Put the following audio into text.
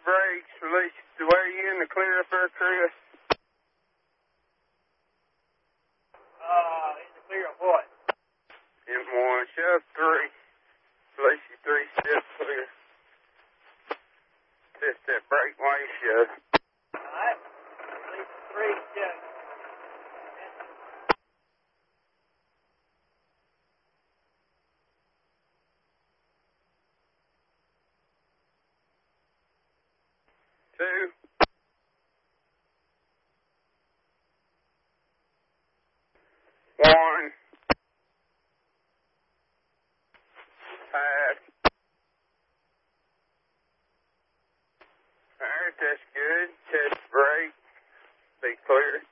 brakes. Release the way you in the clear up there, Chris. In the clear of what? M1, shove 3. Release you 3 steps clear. Test that brake while you shove. Alright. Release 3 steps. Two. 1. Pass. Alright, that's good. Test brake. Be clear.